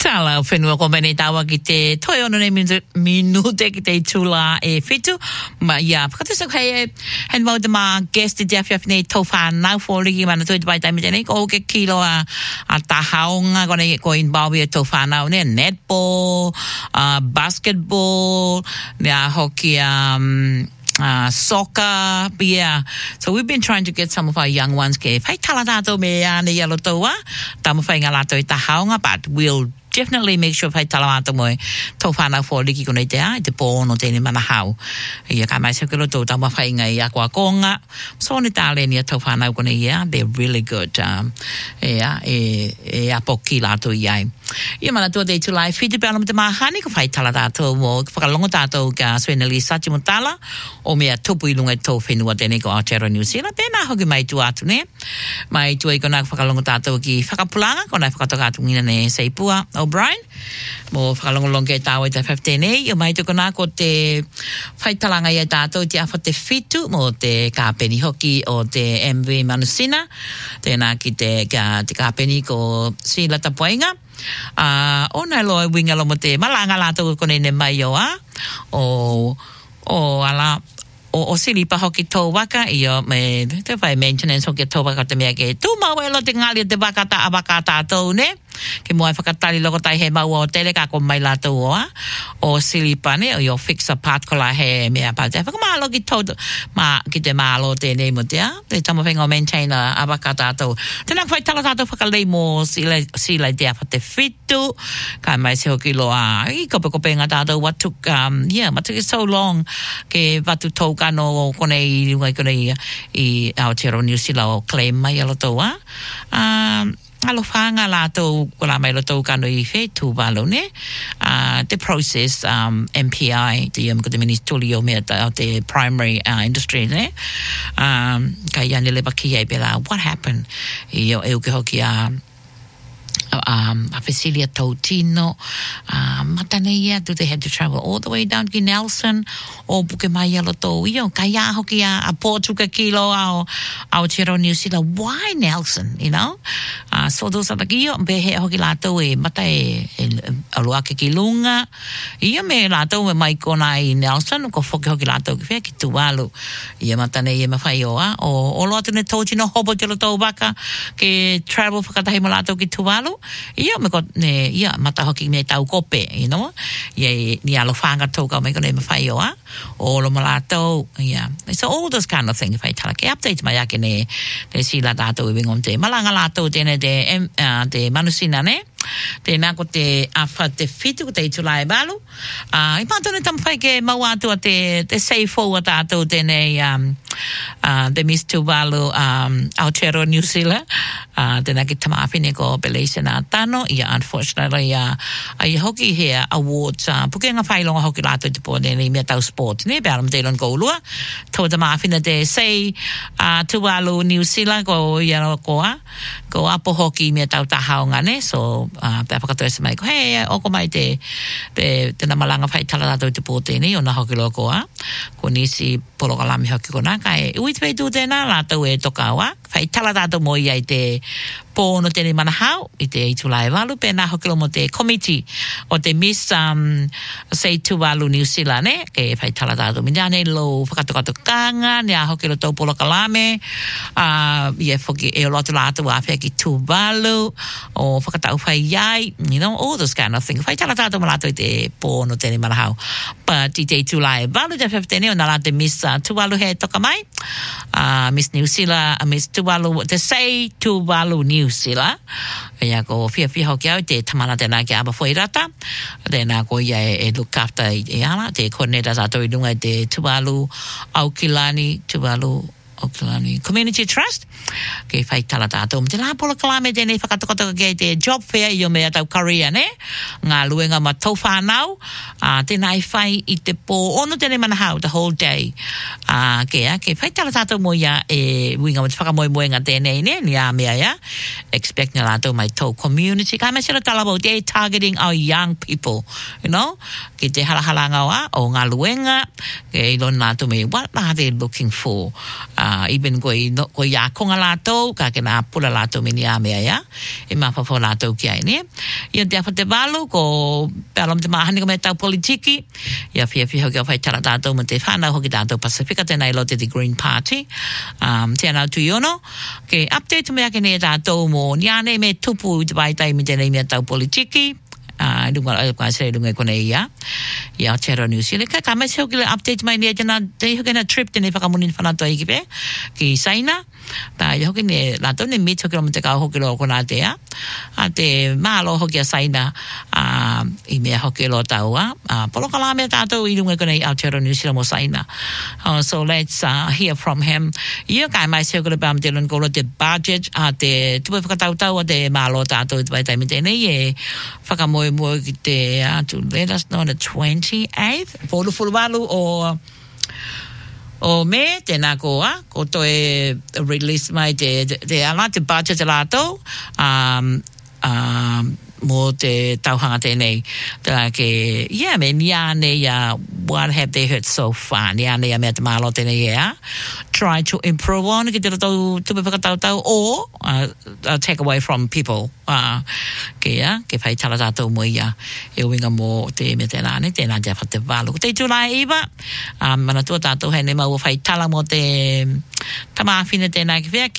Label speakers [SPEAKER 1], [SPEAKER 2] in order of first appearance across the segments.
[SPEAKER 1] Tala whenua ko mene tawa ki te toi ono nei minute ki te tula e whitu. Ma ia, whakatasa kai hen mau te mā guest te jawhiawhi nei tau whanau whoriki mana toi te pai taimi tēnei ko ke kilo a tahaonga ko nei ko involve e tau whanau ne netball, basketball, nea hoki soccer, yeah. So we've been trying to get some of our young ones ke whai tala tātou me ane yalo taua, tamo whai ngā lātou i tahaonga, but we'll definitely make sure whai tala mātou moe tau whanau whoriki konei te a, te pōno tēne mana hau. Ia ka mai sekelo tau tamo whai ngai a kua konga, so ne tāle ni a tau whanau konei ia, they're really good. E apoki lātou iai. Ia mana tua te tulai whitu pe anam te mahani ko whai tala tātou mo whakalongo tātou ka Swenali Sachimutala o mea tupu i lunga tau whenua tēne ko Aotearoa New Zealand. Pēnā hoki mai tu atu ne. Mai tua i kona whakalongo tātou ki whakapulanga, kona whakatokatu ngina ne Seipua O'Brien. Mo whakalongo longe tāua i te 15 e. Ia mai tu kona ko te whaitalanga i tātou te awha te whitu mo te kāpeni hoki o te MV Manusina. Tēnā ki te kāpeni ko Sila Tapuainga. Ona loa winga lo mo te malanga lātou kone ne mai o a o silipa hoki tō waka i o me te whai maintenance hoki tō waka te mea ke tū mau e lo te ngali te waka ta awaka tātou ne ke moai whakatari loko tai he mau o tele ka ko mai lātou o a o silipa ne o i o fixa part ko la he mea pa te whakamalo ki tō ki te malo tēnei mo te a te tamo whenga o maintainer awaka tātou tēnā whai tala tātou whakalei mo sila te awha te whitu ka mai se hoki lo a i kope ngā tātou what took so long ke watu tō kano kone i rungai kone i Aotearoa New Zealand o claim mai alo tō a alo whanga lātou kora mai lo tō kano i whe tūwalo ne the process MPI ko te ministoli o mea o te primary industry ne kai ane le baki ai pela what happened i o ke hoki a Cecilia Tautino Matanea do they had to travel all the way down to Nelson o buke mai alo tō io kai a hoki a Portuga kilo a Aotearoa New Zealand why Nelson you know so those are like io behe hoki lātou e mata e alua ke ki lunga io me lātou e mai kona i Nelson ko whoki hoki lātou ki whea ki Tuvalu ia matane ia mawhai oa o loa tune tōtino hobo te lo tō waka ke travel whakatahi mo lātou ki Tuvalu ia me ko ne ia mata hoki me tau kope you know ia ni alo whanga tōka me ko ne mawhai oa o lo malato yeah so all those kind of things if I tell ke update mai ake ne sila tātou i wingom te malanga lātou tēne te manusina ne tēnā ko te awha te whitu ko te itulai balu i pātone tamwhai ke mau atua te seifo a tātou tēne te Miss Tuvalu Aotearoa New Zealand tēnā ki tamawhine ko Belisa nā tano ia unfortunately i hoki here awards pukenga whailonga hoki lātou te pōne ni mea tau sport ne bēram te ilon koulua tō tamawhine te sei Tuvalu New Zealand ko ia koa ko apo hoki mea tau tahaonga ne so pe whakatoe se mai ko hei oko mai tēnā malanga whai tala tātou te pōtene o nā hoki loko ko nisi polokalami hoki ko nā kai ui te peitu tēnā lātou e toka wa whai tala tātou mo ia i te pōno tēne mana hau i te itulai walu pēnā hoki lo mo te committee o te Miss Sei Tuvalu New Zealand ne ke whai tala tātou minane lo whakatokatokanga nea hoki lo tau polokalame ia whoki e o lotu lātou a whea ki Tuvalu o whakatau whai iai, you know, all those kind of things. Whai tala tātou malato i te pōno tēne marahau. But i te itulai walu te whewhtene o nā la te Miss Tuvalu he toka mai. Miss New Zealand, Miss Tuvalu, te Sei Tuvalu New Zealand. Ia ko whia hoki au te tamana tēnā ki aba whairata. Tēnā ko ia e look after e ala, te koordinata tātou i runga i te Tuvalu Aukilani, Tuvalu Auckland Community Trust ke whai tala tātou te lāpola kalame tēnei whakatokatoka ke te job fair i o mea tau karia ne ngā luenga ma tau whānau tēnei whai i te pō ono tēnei manahau the whole day ke whai tala tātou mo ia e winga ma te whakamoemoenga tēnei ne ni a mea ia expect nga lātou mai tau community kai mai sera tala bau te targeting our young people you know ke te halahalanga o ngā luenga ke ilon lātou me what are they looking for even ko ya konga lato ka kena pula lato mini a mea ya e mapafo lato ki ai ne ia te afate valo ko pelam te mahani ko me tau politiki ia fia hoki fai tala tato mo te whana hoki tato Pasifika te nai lo te Green Party te anau tu iono ke update mea ke ne tato mo niane me tupu te baitai me te nei mea tau politiki dunga ka se dunga ko nei ya Chero New Zealand ka mai se hoki update mai ne jana te hoki na trip te ne whakamunin whana to iki pe ki saina ta hoki ne lato ne mit hoki mo te ka hoki lo ko na te a te malo hoki a saina I mea hoki lo taua polo kala me tato I dunga ko nei Chero New Zealand mo saina so let's hear from him ia ka mai se hoki bam te lon ko lo te budget te tupe whakatau tau te malo tato te bai taimi te nei e whakamoe mo ki te to let us know on the 28th for walu o me tēnā koa ko toe release mai te ala te budget te lato mo te tauhanga tēnei ke me niane what have they heard so far niane mea te malo tēnei try to improve on ki te tau tupe whakatau or take away from people ke whai tala tātou mo ia e winga mo te me tēnā te whate wālu te July iwa mana tua tātou hei ne mau whai tala mo te tamawhine tēnā ki whea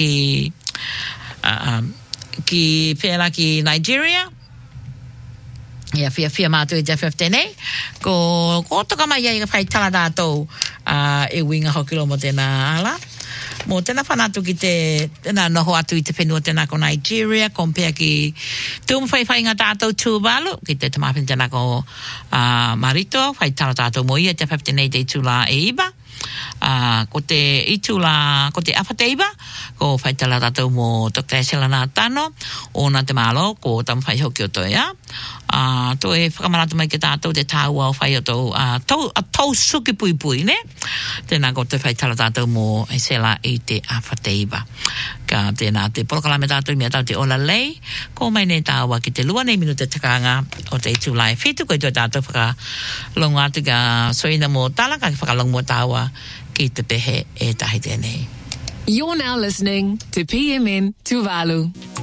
[SPEAKER 1] ki whea ki Nigeria ia fia mātou e Jeff tēnei ko toka mai ia whai tala tātou e winga hoki lo mo tēnā ala mo tēnā whanatu ki tēnā noho atu I te whenua tēnā ko Nigeria compare ki tūma whai ngā tātou tūwalu ki te tamawhine tēnā ko Marito whai tala tātou mo ia te whai te tūla e iba ko te itula ko te awhateiba ko whai tala tātou mo Dr. Selana Tano o nā te malo ko tam whai hoki o toia to e whakamaratu mai ke tātou te tāua o whai o tau tau suki pui ne tēnā ko te whai tala tātou mo e sela I te awhateiba ka tēnā te polokalame tātou mea tau te ola lei ko mai ne tāua ki te lua nei minute takanga o te itula e whitu ko I tātou whakalongo atu ka soina mo tala ka whakalongo mo tāua ki te pehe e tahi tēnei.
[SPEAKER 2] You're now listening to PMN Tuvalu.